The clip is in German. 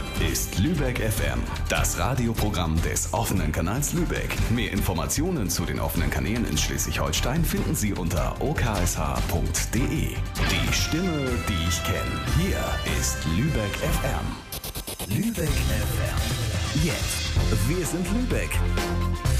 ist Lübeck FM, das Radioprogramm des offenen Kanals Lübeck. Mehr Informationen zu den offenen Kanälen in Schleswig-Holstein finden Sie unter oksh.de. Die Stimme, die ich kenne. Hier ist Lübeck FM. Lübeck FM. Jetzt. Wir sind Lübeck.